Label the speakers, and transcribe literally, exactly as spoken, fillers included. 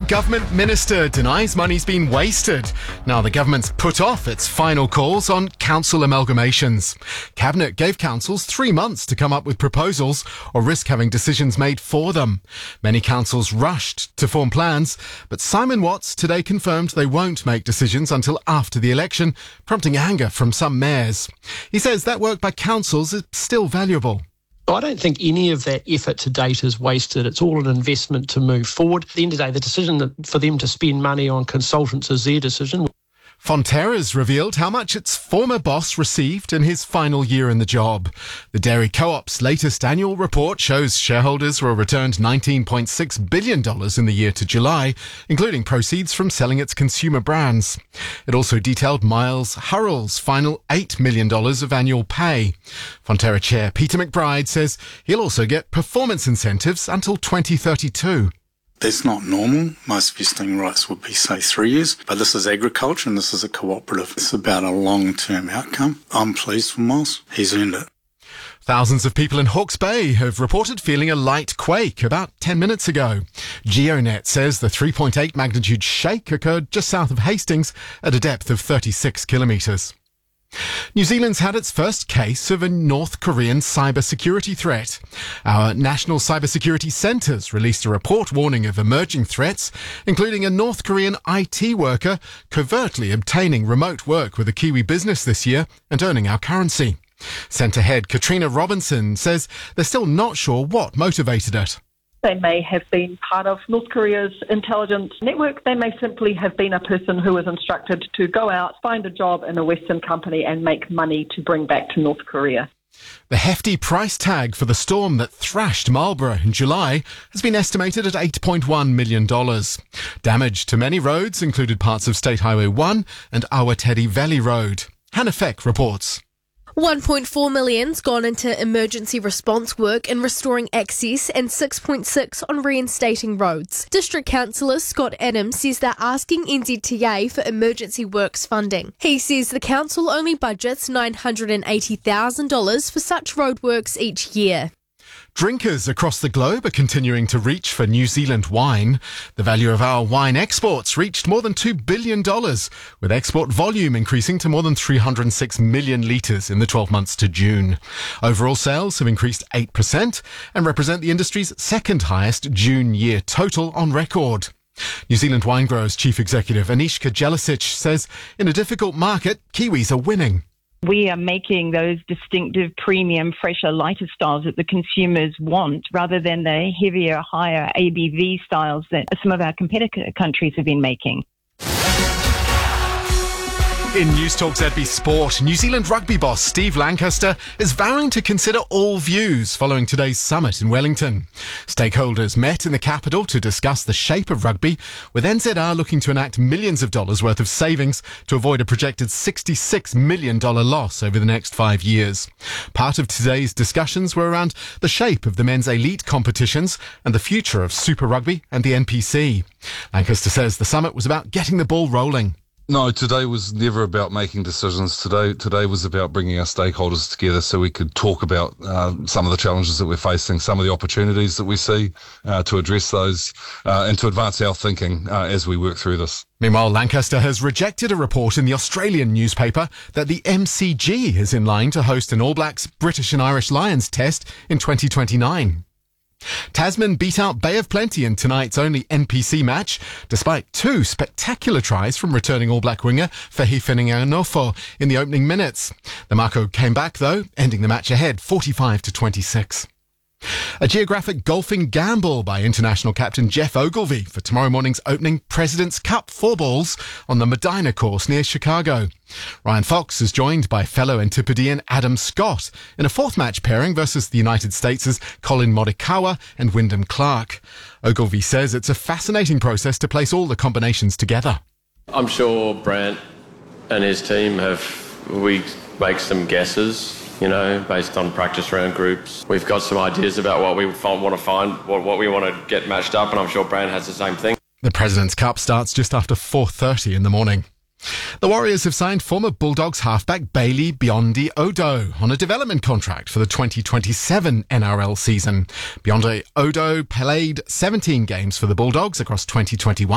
Speaker 1: Government minister denies money's been wasted. Now the government's put off its final calls on council amalgamations. Cabinet gave councils three months to come up with proposals or risk having decisions made for them. Many councils rushed to form plans, but Simon Watts today confirmed they won't make decisions until after the election, prompting anger from some mayors. He says that work by councils is still valuable.
Speaker 2: I don't think any of that effort to date is wasted. It's all an investment to move forward. At the end of the day, the decision that for them to spend money on consultants is their decision.
Speaker 1: Fonterra's revealed how much its former boss received in his final year in the job. The Dairy Co-op's latest annual report shows shareholders were returned nineteen point six billion dollars in the year to July, including proceeds from selling its consumer brands. It also detailed Miles Hurrell's final eight million dollars of annual pay. Fonterra Chair Peter McBride says he'll also get performance incentives until twenty thirty-two.
Speaker 3: That's not normal. Most vesting rights would be, say, three years. But this is agriculture and this is a cooperative. It's about a long-term outcome. I'm pleased for Miles. He's earned it.
Speaker 1: Thousands of people in Hawke's Bay have reported feeling a light quake about ten minutes ago. GeoNet says the three point eight magnitude shake occurred just south of Hastings at a depth of thirty-six kilometres. New Zealand's had its first case of a North Korean cybersecurity threat. Our National Cybersecurity Centres released a report warning of emerging threats, including a North Korean I T worker covertly obtaining remote work with a Kiwi business this year and earning our currency. Centre head Katrina Robinson says they're still not sure what motivated it.
Speaker 4: They may have been part of North Korea's intelligence network. They may simply have been a person who was instructed to go out, find a job in a Western company and make money to bring back to North Korea.
Speaker 1: The hefty price tag for the storm that thrashed Marlborough in July has been estimated at eight point one million dollars. Damage to many roads included parts of State Highway one and Awatedi Valley Road. Hannah Feck reports.
Speaker 5: one point four million's gone into emergency response work and restoring access and six point six on reinstating roads. District Councillor Scott Adams says they're asking N Z T A for emergency works funding. He says the council only budgets nine hundred eighty thousand dollars for such roadworks each year.
Speaker 1: Drinkers across the globe are continuing to reach for New Zealand wine. The value of our wine exports reached more than two billion dollars, with export volume increasing to more than three hundred six million litres in the twelve months to June. Overall sales have increased eight percent and represent the industry's second highest June year total on record. New Zealand Wine Growers Chief Executive Anishka Jelicic says in a difficult market, Kiwis are winning.
Speaker 6: We are making those distinctive premium, fresher, lighter styles that the consumers want rather than the heavier, higher A B V styles that some of our competitor countries have been making.
Speaker 1: In News Talk Z B Sport, New Zealand rugby boss Steve Lancaster is vowing to consider all views following today's summit in Wellington. Stakeholders met in the capital to discuss the shape of rugby, with N Z R looking to enact millions of dollars worth of savings to avoid a projected sixty-six million dollars loss over the next five years. Part of today's discussions were around the shape of the men's elite competitions and the future of Super Rugby and the N P C. Lancaster says the summit was about getting the ball rolling.
Speaker 7: No, today was never about making decisions. Today today was about bringing our stakeholders together so we could talk about uh, some of the challenges that we're facing, some of the opportunities that we see uh, to address those uh, and to advance our thinking uh, as we work through this.
Speaker 1: Meanwhile, Lancaster has rejected a report in the Australian newspaper that the M C G is in line to host an All Blacks British and Irish Lions test in twenty twenty-nine. Tasman beat out Bay of Plenty in tonight's only N P C match, despite two spectacular tries from returning All Black winger Fehi Fenenganofo in the opening minutes. The Mako came back though, ending the match ahead forty-five to twenty-six. A geographic golfing gamble by international captain Geoff Ogilvy for tomorrow morning's opening President's Cup four balls on the Medina course near Chicago. Ryan Fox is joined by fellow Antipodean Adam Scott in a fourth match pairing versus the United States' Colin Morikawa and Wyndham Clark. Ogilvy says it's a fascinating process to place all the combinations together.
Speaker 8: I'm sure Brant and his team have, we make some guesses, you know, based on practice round groups. We've got some ideas about what we want to find, what, what we want to get matched up, and I'm sure Brand has the same thing. The President's Cup starts just after four thirty in the morning. The Warriors have signed former Bulldogs halfback Bailey Biondi Odo on a development contract for the twenty twenty-seven N R L season. Biondi Odo played seventeen games for the Bulldogs across twenty twenty-one.